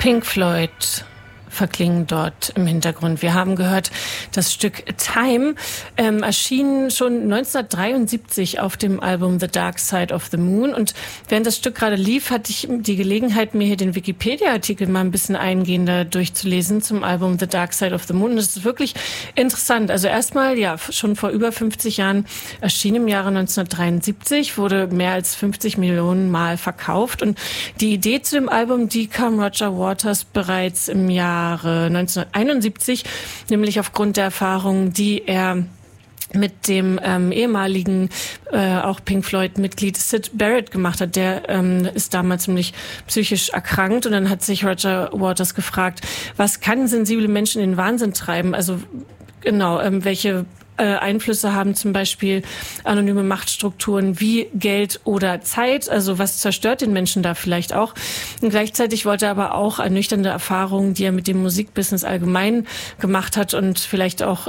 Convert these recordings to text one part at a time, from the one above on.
Pink Floyd verklingen dort im Hintergrund. Wir haben gehört, das Stück Time erschien schon 1973 auf dem Album The Dark Side of the Moon. Und während das Stück gerade lief, hatte ich die Gelegenheit, mir hier den Wikipedia-Artikel mal ein bisschen eingehender durchzulesen zum Album The Dark Side of the Moon. Und das ist wirklich interessant. Also erstmal, ja, schon vor über 50 Jahren erschien im Jahre 1973, wurde mehr als 50 Millionen Mal verkauft. Und die Idee zu dem Album, die kam Roger Waters bereits im Jahre 1971, nämlich aufgrund der Erfahrungen, die er mit dem ehemaligen auch Pink Floyd-Mitglied Syd Barrett gemacht hat. Der ist damals ziemlich psychisch erkrankt und dann hat sich Roger Waters gefragt, was kann sensible Menschen in den Wahnsinn treiben? Also genau, welche Einflüsse haben zum Beispiel anonyme Machtstrukturen wie Geld oder Zeit, also was zerstört den Menschen da vielleicht auch. Und gleichzeitig wollte er aber auch ernüchternde Erfahrungen, die er mit dem Musikbusiness allgemein gemacht hat und vielleicht auch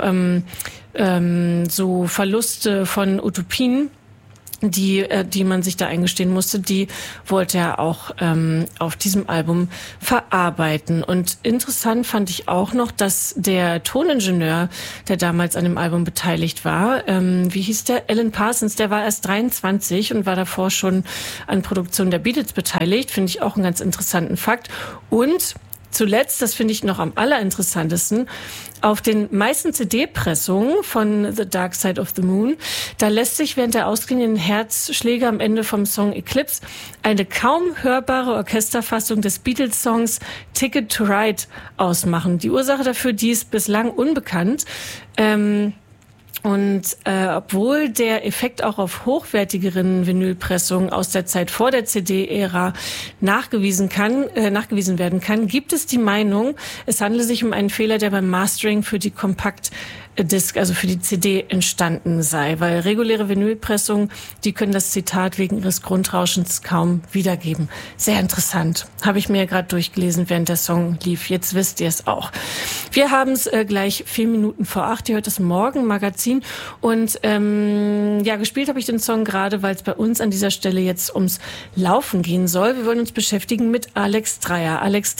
so Verluste von Utopien, die man sich da eingestehen musste, die wollte er auch auf diesem Album verarbeiten. Und interessant fand ich auch noch, dass der Toningenieur, der damals an dem Album beteiligt war, wie hieß der? Alan Parsons, der war erst 23 und war davor schon an Produktion der Beatles beteiligt. Finde ich auch einen ganz interessanten Fakt. Und zuletzt, das finde ich noch am allerinteressantesten, auf den meisten CD-Pressungen von The Dark Side of the Moon, da lässt sich während der ausklingenden Herzschläge am Ende vom Song Eclipse eine kaum hörbare Orchesterfassung des Beatles-Songs Ticket to Ride ausmachen. Die Ursache dafür, die ist bislang unbekannt. Obwohl der Effekt auch auf hochwertigeren Vinylpressungen aus der Zeit vor der CD-Ära nachgewiesen werden kann, gibt es die Meinung, es handele sich um einen Fehler, der beim Mastering für die Compact-Disc, also für die CD, entstanden sei, weil reguläre Vinylpressungen, die können das Zitat wegen ihres Grundrauschens kaum wiedergeben. Sehr interessant. Habe ich mir gerade durchgelesen, während der Song lief. Jetzt wisst ihr es auch. Wir haben es gleich 4 Minuten vor 8. Ihr hört das Morgenmagazin. Und gespielt habe ich den Song gerade, weil es bei uns an dieser Stelle jetzt ums Laufen gehen soll. Wir wollen uns beschäftigen mit Alex Dreyer.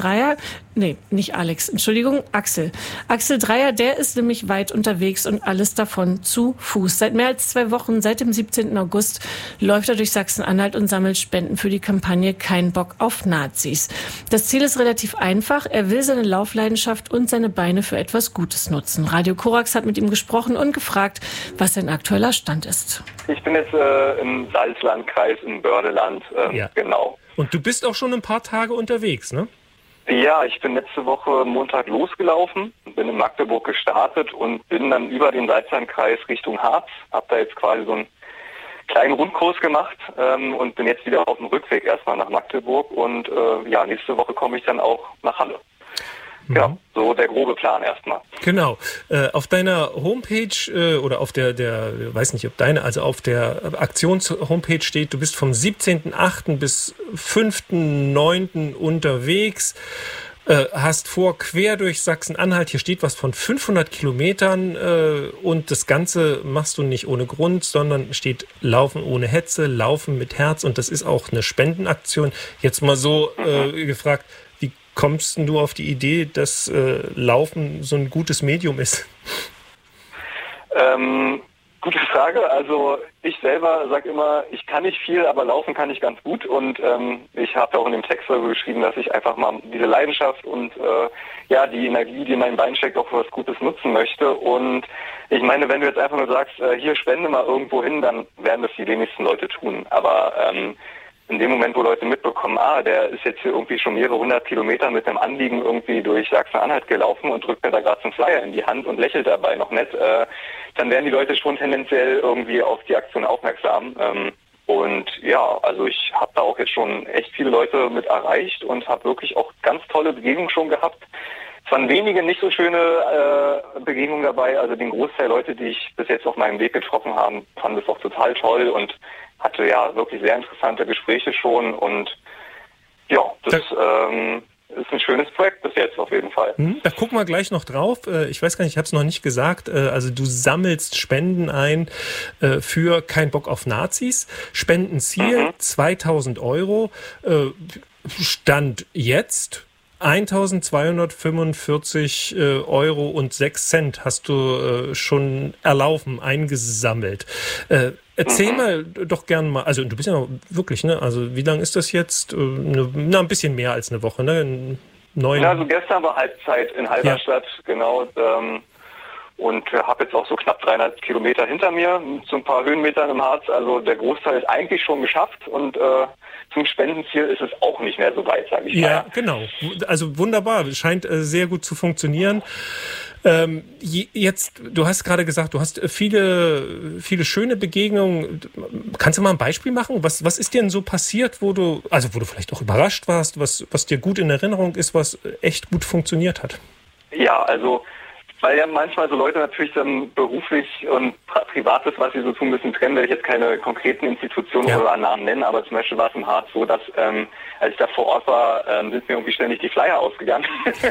Axel. Axel Dreyer, der ist nämlich weit unterwegs und alles davon zu Fuß. Seit mehr als 2 Wochen, seit dem 17. August, läuft er durch Sachsen-Anhalt und sammelt Spenden für die Kampagne Kein Bock auf Nazis. Das Ziel ist relativ einfach. Er will seine Laufleidenschaft und seine Beine für etwas Gutes nutzen. Radio Korax hat mit ihm gesprochen und gefragt, was sein aktueller Stand ist. Ich bin jetzt im Salzlandkreis in Bördeland, genau. Und du bist auch schon ein paar Tage unterwegs, ne? Ja, ich bin letzte Woche Montag losgelaufen, bin in Magdeburg gestartet und bin dann über den Salzlandkreis Richtung Harz. Hab da jetzt quasi so einen kleinen Rundkurs gemacht und bin jetzt wieder auf dem Rückweg erstmal nach Magdeburg und nächste Woche komme ich dann auch nach Halle. Ja, so der grobe Plan erstmal. Genau. Auf deiner Homepage oder auf der weiß nicht, ob deine, also auf der Aktions-Homepage steht, du bist vom 17.8. bis 5.9. unterwegs, hast vor, quer durch Sachsen-Anhalt, hier steht was von 500 Kilometern und das Ganze machst du nicht ohne Grund, sondern steht Laufen ohne Hetze, Laufen mit Herz und das ist auch eine Spendenaktion. Jetzt mal so gefragt, kommst du auf die Idee, dass Laufen so ein gutes Medium ist? Gute Frage. Also ich selber sage immer, ich kann nicht viel, aber laufen kann ich ganz gut. Und ich habe auch in dem Text darüber geschrieben, dass ich einfach mal diese Leidenschaft und die Energie, die in meinem Bein steckt, auch für was Gutes nutzen möchte. Und ich meine, wenn du jetzt einfach nur sagst, hier spende mal irgendwo hin, dann werden das die wenigsten Leute tun. Aber in dem Moment, wo Leute mitbekommen, der ist jetzt hier irgendwie schon mehrere 100 Kilometer mit einem Anliegen irgendwie durch Sachsen-Anhalt gelaufen und drückt mir da gerade so einen Flyer in die Hand und lächelt dabei noch nett, dann werden die Leute schon tendenziell irgendwie auf die Aktion aufmerksam. Also ich habe da auch jetzt schon echt viele Leute mit erreicht und habe wirklich auch ganz tolle Begegnungen schon gehabt. Es waren wenige nicht so schöne Begegnungen dabei, also den Großteil der Leute, die ich bis jetzt auf meinem Weg getroffen habe, fanden das auch total toll und hatte ja wirklich sehr interessante Gespräche schon und das ist ein schönes Projekt bis jetzt auf jeden Fall. Da gucken wir gleich noch drauf. Ich weiß gar nicht, ich habe es noch nicht gesagt. Also du sammelst Spenden ein für Kein Bock auf Nazis. Spendenziel 2.000 Euro. Stand jetzt 1.245 Euro und 6 Cent hast du schon erlaufen, eingesammelt. Erzähl mal doch gern mal, also du bist ja wirklich, ne? Also wie lange ist das jetzt? Ein bisschen mehr als eine Woche, ne? Also gestern war Halbzeit in Halberstadt, genau. Und habe jetzt auch so knapp 300 Kilometer hinter mir, so ein paar Höhenmetern im Harz. Also der Großteil ist eigentlich schon geschafft und zum Spendenziel ist es auch nicht mehr so weit, sage ich mal. Ja, genau. Also wunderbar. Scheint sehr gut zu funktionieren. Jetzt, du hast gerade gesagt, du hast viele schöne Begegnungen. Kannst du mal ein Beispiel machen? Was ist dir denn so passiert, wo du vielleicht auch überrascht warst, was dir gut in Erinnerung ist, was echt gut funktioniert hat? Ja, also weil ja manchmal so Leute natürlich dann beruflich und Privates, was sie so tun müssen, trennen, werde ich jetzt keine konkreten Institutionen oder Namen nennen, aber zum Beispiel war es im Harz so, dass als ich da vor Ort war, sind mir irgendwie ständig die Flyer ausgegangen,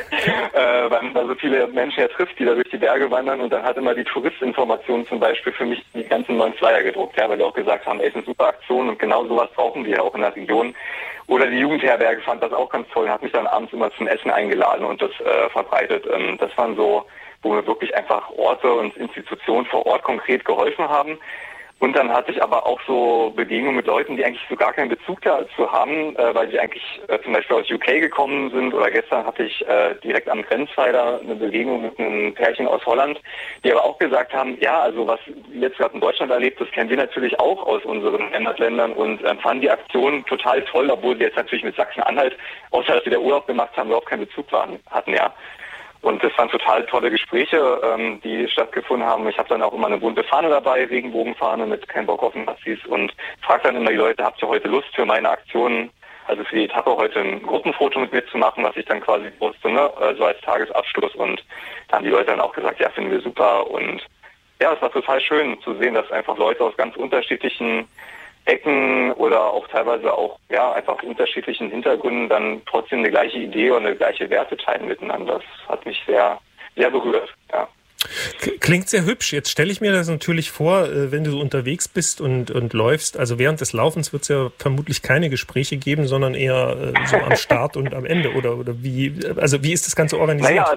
weil man da so viele Menschen ja trifft, die da durch die Berge wandern, und dann hat immer die Touristinformation zum Beispiel für mich die ganzen neuen Flyer gedruckt, weil die auch gesagt haben, ey, ist eine super Aktion und genau sowas brauchen wir ja auch in der Region. Oder die Jugendherberge fand das auch ganz toll und hat mich dann abends immer zum Essen eingeladen und das verbreitet. Das waren so, wo mir wirklich einfach Orte und Institutionen vor Ort konkret geholfen haben. Und dann hatte ich aber auch so Begegnungen mit Leuten, die eigentlich so gar keinen Bezug dazu haben, weil sie eigentlich zum Beispiel aus UK gekommen sind. Oder gestern hatte ich direkt am Grenzpfeiler eine Begegnung mit einem Pärchen aus Holland, die aber auch gesagt haben, ja, also was jetzt gerade in Deutschland erlebt, das kennen wir natürlich auch aus unseren Heimatländern und fanden die Aktion total toll, obwohl sie jetzt natürlich mit Sachsen-Anhalt, außer dass sie der Urlaub gemacht haben, überhaupt keinen Bezug hatten, ja. Und das waren total tolle Gespräche, die stattgefunden haben. Ich habe dann auch immer eine bunte Fahne dabei, Regenbogenfahne mit kein Bock auf Nazis, und frage dann immer die Leute, habt ihr heute Lust für meine Aktionen, also für die Etappe heute ein Gruppenfoto mit mir zu machen, was ich dann quasi wusste, ne, so als Tagesabschluss. Und da haben die Leute dann auch gesagt, ja, finden wir super. Und ja, es war total schön zu sehen, dass einfach Leute aus ganz unterschiedlichen Ecken oder auch teilweise auch einfach unterschiedlichen Hintergründen dann trotzdem eine gleiche Idee und eine gleiche Werte teilen miteinander. Das hat mich sehr, sehr berührt, ja. Klingt sehr hübsch. Jetzt stelle ich mir das natürlich vor, wenn du so unterwegs bist und läufst. Also während des Laufens wird es ja vermutlich keine Gespräche geben, sondern eher so am Start und am Ende. Oder wie? Also wie ist das Ganze organisiert? Naja,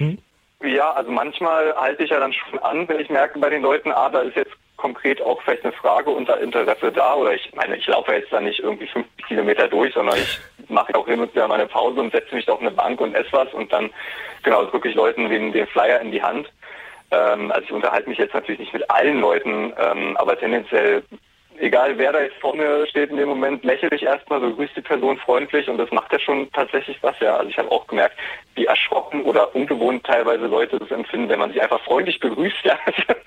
also manchmal halte ich ja dann schon an, wenn ich merke bei den Leuten, da ist jetzt konkret auch vielleicht eine Frage unter Interesse da, oder ich laufe jetzt da nicht irgendwie 50 Kilometer durch, sondern ich mache auch hin und wieder meine Pause und setze mich auf eine Bank und esse was und dann drücke ich Leuten den Flyer in die Hand. Also ich unterhalte mich jetzt natürlich nicht mit allen Leuten, aber tendenziell, egal wer da jetzt vor mir steht in dem Moment, lächle ich erstmal, begrüße die Person freundlich, und das macht ja schon tatsächlich was, ja. Also ich habe auch gemerkt, wie erschrocken oder ungewohnt teilweise Leute das empfinden, wenn man sich einfach freundlich begrüßt, ja.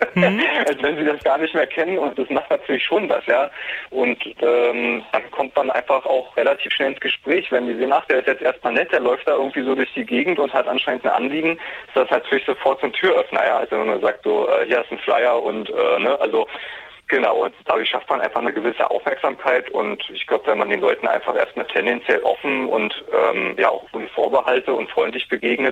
Als wenn sie das gar nicht mehr kennen, und das macht natürlich schon was, ja. Und dann kommt man einfach auch relativ schnell ins Gespräch, wenn die sehen, der ist jetzt erstmal nett, der läuft da irgendwie so durch die Gegend und hat anscheinend ein Anliegen, ist das natürlich sofort so ein Türöffner, ja. Also wenn man sagt so, hier ist ein Flyer und genau, und dadurch schafft man einfach eine gewisse Aufmerksamkeit, und ich glaube, wenn man den Leuten einfach erstmal tendenziell offen und auch ohne Vorbehalte und freundlich begegnet,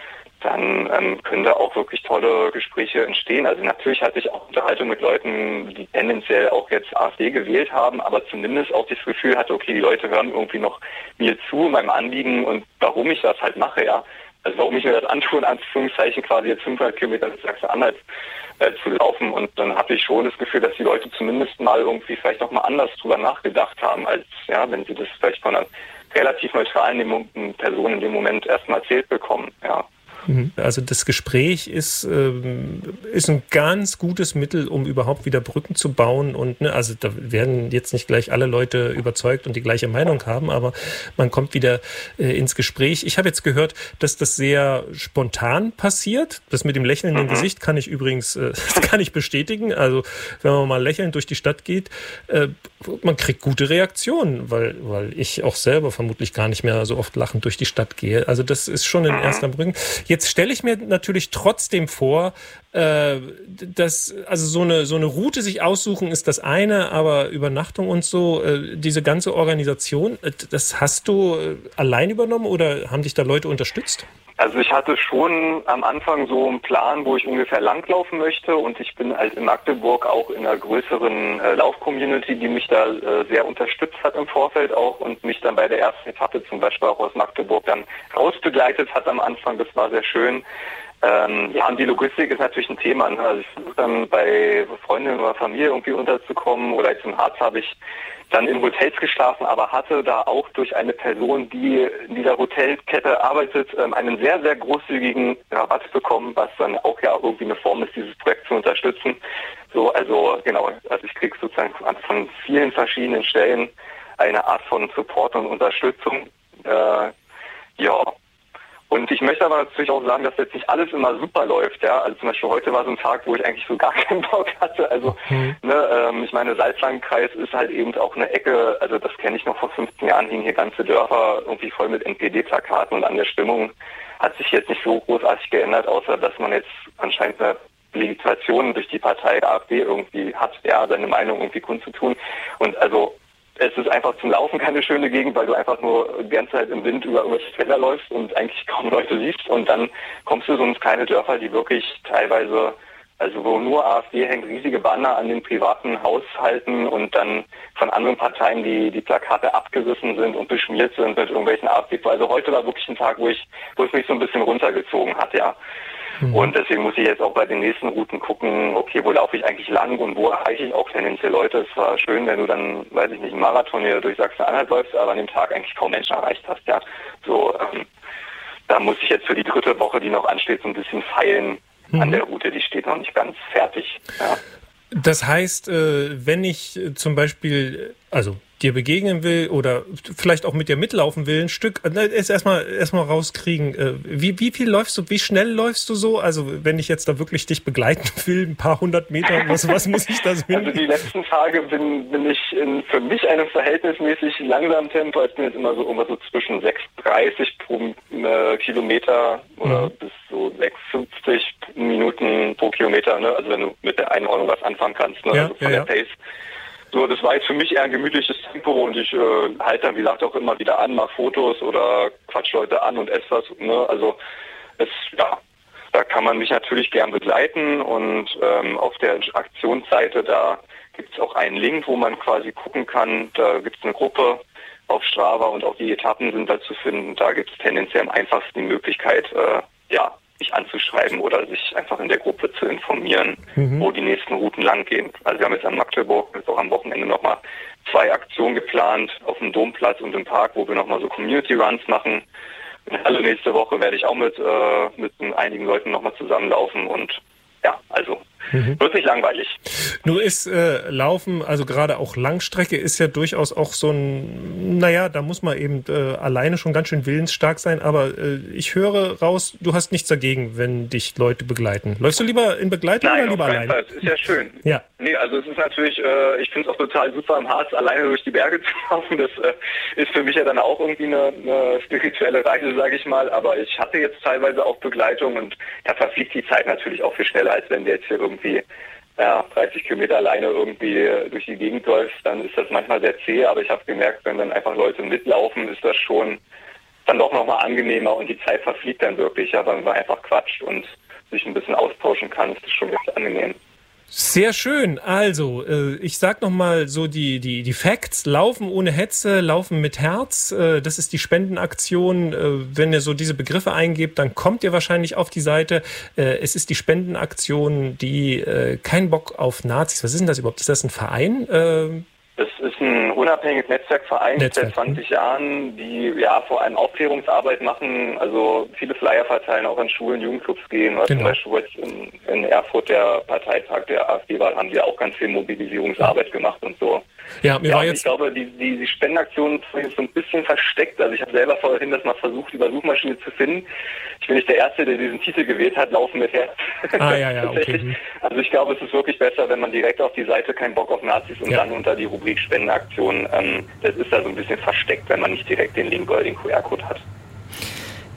dann können da auch wirklich tolle Gespräche entstehen. Also natürlich hatte ich auch Unterhaltung mit Leuten, die tendenziell auch jetzt AfD gewählt haben, aber zumindest auch das Gefühl hatte, okay, die Leute hören irgendwie noch mir zu, meinem Anliegen und warum ich das halt mache, ja. Also warum ich mir das antue, in Anführungszeichen quasi jetzt 500 Kilometer bis Sachsen-Anhalt zu laufen. Und dann hatte ich schon das Gefühl, dass die Leute zumindest mal irgendwie vielleicht noch mal anders drüber nachgedacht haben, als wenn sie das vielleicht von einer relativ neutralen Person in dem Moment erstmal erzählt bekommen, ja. Also das Gespräch ist ein ganz gutes Mittel, um überhaupt wieder Brücken zu bauen. Und also da werden jetzt nicht gleich alle Leute überzeugt und die gleiche Meinung haben, aber man kommt wieder ins Gespräch. Ich habe jetzt gehört, dass das sehr spontan passiert. Das mit dem lächelnden Gesicht kann ich übrigens bestätigen. Also wenn man mal lächelnd durch die Stadt geht, man kriegt gute Reaktionen, weil ich auch selber vermutlich gar nicht mehr so oft lachend durch die Stadt gehe. Also das ist schon ein erster Brücken. Jetzt stelle ich mir natürlich trotzdem vor, dass also so eine Route sich aussuchen ist das eine, aber Übernachtung und so, diese ganze Organisation, das hast du allein übernommen oder haben dich da Leute unterstützt? Also ich hatte schon am Anfang so einen Plan, wo ich ungefähr langlaufen möchte, und ich bin halt in Magdeburg auch in einer größeren Lauf-Community, die mich da sehr unterstützt hat im Vorfeld auch und mich dann bei der ersten Etappe zum Beispiel auch aus Magdeburg dann rausbegleitet hat am Anfang. Das war sehr schön. Ja, und die Logistik ist natürlich ein Thema. Ne? Also ich versuche dann bei Freundinnen oder Familie irgendwie unterzukommen, oder jetzt im Harz habe ich dann in Hotels geschlafen, aber hatte da auch durch eine Person, die in dieser Hotelkette arbeitet, einen sehr, sehr großzügigen Rabatt bekommen, was dann auch ja irgendwie eine Form ist, dieses Projekt zu unterstützen. So, also genau, also ich kriege sozusagen von vielen verschiedenen Stellen eine Art von Support und Unterstützung. Ja. Und ich möchte aber natürlich auch sagen, dass jetzt nicht alles immer super läuft. Ja, also zum Beispiel heute war so ein Tag, wo ich eigentlich so gar keinen Bock hatte. Also ich meine, Salzlandkreis ist halt eben auch eine Ecke, also das kenne ich noch vor 15 Jahren, hingen hier ganze Dörfer irgendwie voll mit NPD-Plakaten, und an der Stimmung hat sich jetzt nicht so großartig geändert, außer dass man jetzt anscheinend eine Legitimation durch die Partei AfD irgendwie hat, ja, seine Meinung irgendwie kundzutun. Und also es ist einfach zum Laufen keine schöne Gegend, weil du einfach nur die ganze Zeit im Wind über irgendwelche Felder läufst und eigentlich kaum Leute siehst. Und dann kommst du so in kleine Dörfer, die wirklich teilweise, also wo nur AfD hängt, riesige Banner an den privaten Haushalten und dann von anderen Parteien die Plakate abgerissen sind und beschmiert sind mit irgendwelchen AfD. Also heute war wirklich ein Tag, wo es mich so ein bisschen runtergezogen hat, ja. Und deswegen muss ich jetzt auch bei den nächsten Routen gucken, okay, wo laufe ich eigentlich lang und wo erreiche ich auch tendenziell Leute. Es war schön, wenn du dann, weiß ich nicht, einen Marathon hier durch Sachsen-Anhalt läufst, aber an dem Tag eigentlich kaum Menschen erreicht hast, ja. So, da muss ich jetzt für die 3. Woche, die noch ansteht, so ein bisschen feilen an der Route. Die steht noch nicht ganz fertig, ja. Das heißt, wenn ich zum Beispiel, also dir begegnen will oder vielleicht auch mit dir mitlaufen will, ein Stück, erstmal rauskriegen, wie viel läufst du, wie schnell läufst du so? Also wenn ich jetzt da wirklich dich begleiten will, ein paar 100 Meter, was muss ich da so hin? Also die letzten Tage bin ich für mich einem verhältnismäßig langsamen Tempo. Ich bin jetzt immer so irgendwas so zwischen 6,30 pro Kilometer oder bis so 6,50 Minuten pro Kilometer, ne? Also wenn du mit der Einordnung was anfangen kannst, ne? Also von der Pace. So, das war jetzt für mich eher ein gemütliches Tempo, und ich halte dann, wie gesagt, auch immer wieder an, mache Fotos oder quatsch Leute an und esse was, ne? Also da kann man mich natürlich gern begleiten, und auf der Aktionsseite, da gibt es auch einen Link, wo man quasi gucken kann, da gibt es eine Gruppe auf Strava und auch die Etappen sind da zu finden. Da gibt es tendenziell am einfachsten die Möglichkeit, sich anzuschreiben oder sich einfach in der Gruppe zu informieren, wo die nächsten Routen lang gehen. Also wir haben jetzt am Magdeburg jetzt auch am Wochenende nochmal 2 Aktionen geplant, auf dem Domplatz und im Park, wo wir nochmal so Community Runs machen. Also nächste Woche werde ich auch mit einigen Leuten nochmal zusammenlaufen, und ja, also wird nicht langweilig. Nur ist Laufen, also gerade auch Langstrecke, ist ja durchaus auch so ein, da muss man eben alleine schon ganz schön willensstark sein, aber ich höre raus, du hast nichts dagegen, wenn dich Leute begleiten. Läufst du lieber in Begleitung oder lieber alleine? Nein, das ist ja schön. Ja. Nee, also es ist natürlich, ich finde es auch total super, im Harz alleine durch die Berge zu laufen. Das ist für mich ja dann auch irgendwie eine spirituelle Reise, sage ich mal, aber ich hatte jetzt teilweise auch Begleitung, und da verfliegt die Zeit natürlich auch viel schneller, als wenn wir jetzt hier irgendwie 30 Kilometer alleine irgendwie durch die Gegend läuft, dann ist das manchmal sehr zäh, aber ich habe gemerkt, wenn dann einfach Leute mitlaufen, ist das schon dann doch nochmal angenehmer, und die Zeit verfliegt dann wirklich, aber wenn man einfach quatscht und sich ein bisschen austauschen kann, ist das schon ganz angenehm. Sehr schön. Also, ich sag nochmal so die Facts. Laufen ohne Hetze, Laufen mit Herz. Das ist die Spendenaktion. Wenn ihr so diese Begriffe eingebt, dann kommt ihr wahrscheinlich auf die Seite. Es ist die Spendenaktion, die kein Bock auf Nazis. Was ist denn das überhaupt? Ist das ein Verein? Es ist ein unabhängiges Netzwerkverein seit 20 Jahren, die vor allem Aufklärungsarbeit machen, also viele Flyer verteilen, auch an Schulen, Jugendclubs gehen. Oder zum Beispiel jetzt in Erfurt der Parteitag der AfD war, haben wir auch ganz viel Mobilisierungsarbeit gemacht und so. Ja, ich glaube, die Spendenaktion ist so ein bisschen versteckt. Also ich habe selber vorhin das mal versucht, über Suchmaschine zu finden. Ich bin nicht der Erste, der diesen Titel gewählt hat, Laufen mit Herz. Okay. Also ich glaube, es ist wirklich besser, wenn man direkt auf die Seite kein Bock auf Nazis und dann unter die Rubrik Spendenaktion. Das ist da so ein bisschen versteckt, wenn man nicht direkt den Link oder den QR-Code hat.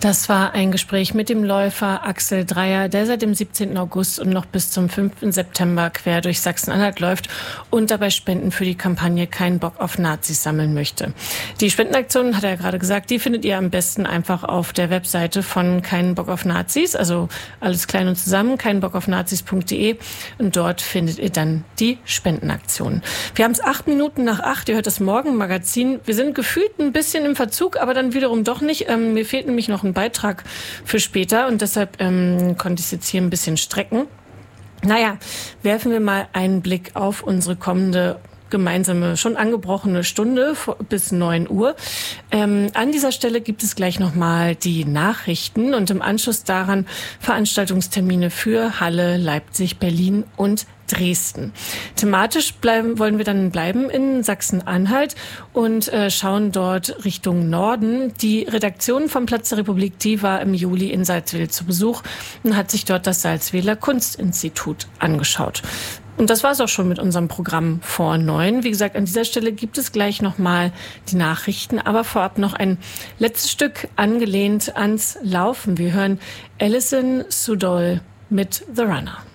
Das war ein Gespräch mit dem Läufer Axel Dreier, der seit dem 17. August und noch bis zum 5. September quer durch Sachsen-Anhalt läuft und dabei Spenden für die Kampagne Kein Bock auf Nazis sammeln möchte. Die Spendenaktion, hat er gerade gesagt, die findet ihr am besten einfach auf der Webseite von Kein Bock auf Nazis, also alles klein und zusammen, keinbockaufnazis.de, und dort findet ihr dann die Spendenaktion. Wir haben es 8 Minuten nach 8, ihr hört das Morgenmagazin. Wir sind gefühlt ein bisschen im Verzug, aber dann wiederum doch nicht. Mir fehlt nämlich noch ein Beitrag für später und deshalb konnte ich es jetzt hier ein bisschen strecken. Naja, werfen wir mal einen Blick auf unsere kommende gemeinsame, schon angebrochene Stunde bis 9 Uhr. An dieser Stelle gibt es gleich nochmal die Nachrichten und im Anschluss daran Veranstaltungstermine für Halle, Leipzig, Berlin und Dresden. Thematisch wollen wir dann bleiben in Sachsen-Anhalt und schauen dort Richtung Norden. Die Redaktion vom Platz der Republik, die war im Juli in Salzwedel zu Besuch und hat sich dort das Salzwedler Kunstinstitut angeschaut. Und das war es auch schon mit unserem Programm vor 9. Wie gesagt, an dieser Stelle gibt es gleich nochmal die Nachrichten, aber vorab noch ein letztes Stück angelehnt ans Laufen. Wir hören Alison Sudol mit The Runner.